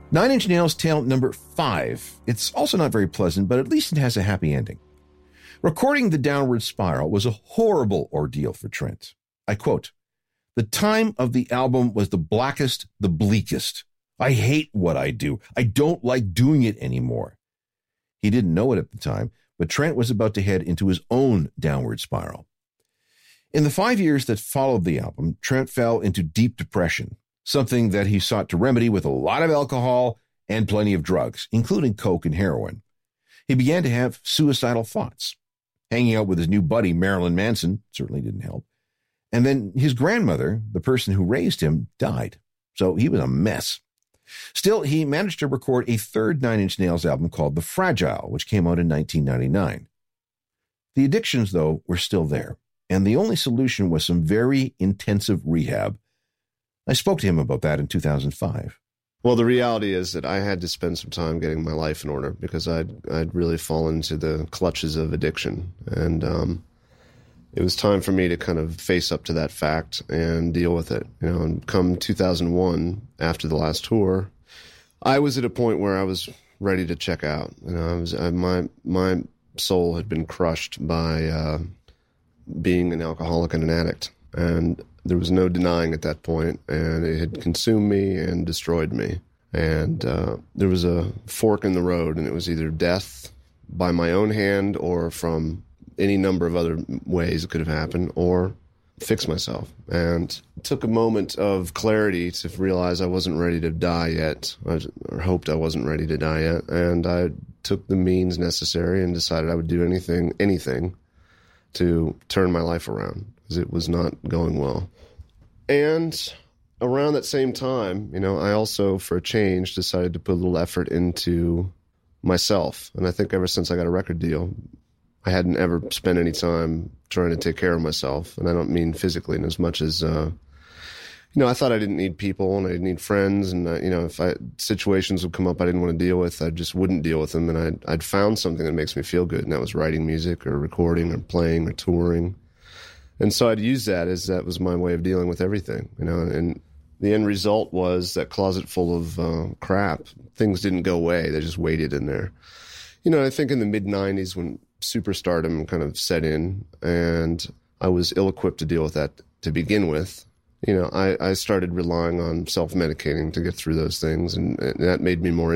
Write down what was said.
Nine Inch Nails tale number 5. It's also not very pleasant, but at least it has a happy ending. Recording The Downward Spiral was a horrible ordeal for Trent. I quote, "The time of the album was the blackest, the bleakest. I hate what I do. I don't like doing it anymore." He didn't know it at the time, but Trent was about to head into his own downward spiral. In the 5 years that followed the album, Trent fell into deep depression, something that he sought to remedy with a lot of alcohol and plenty of drugs, including coke and heroin. He began to have suicidal thoughts. Hanging out with his new buddy, Marilyn Manson, certainly didn't help. And then his grandmother, the person who raised him, died. So he was a mess. Still, he managed to record a third Nine Inch Nails album called The Fragile, which came out in 1999. The addictions, though, were still there, and the only solution was some very intensive rehab. I spoke to him about that in 2005. Well, the reality is that I had to spend some time getting my life in order because I'd really fallen into the clutches of addiction. And it was time for me to kind of face up to that fact and deal with it. You know, and come 2001, after the last tour, I was at a point where I was ready to check out. You know, my soul had been crushed by being an alcoholic and an addict. And there was no denying at that point, and it had consumed me and destroyed me. And there was a fork in the road, and it was either death by my own hand or from any number of other ways it could have happened, or fix myself. And it took a moment of clarity to realize I wasn't ready to die yet, or hoped I wasn't ready to die yet. And I took the means necessary and decided I would do anything to turn my life around, because it was not going well. And around that same time, you know, I also, for a change, decided to put a little effort into myself. And I think ever since I got a record deal, I hadn't ever spent any time trying to take care of myself. And I don't mean physically, in as much as, you know, I thought I didn't need people and I didn't need friends. And, you know, if situations would come up I didn't want to deal with, I just wouldn't deal with them. And I'd found something that makes me feel good. And that was writing music or recording or playing or touring. And so I'd use that as that was my way of dealing with everything, you know. And the end result was that closet full of crap. Things didn't go away. They just waited in there. You know, I think in the mid-'90s when superstardom kind of set in and I was ill-equipped to deal with that to begin with, you know, I started relying on self-medicating to get through those things. And that made me more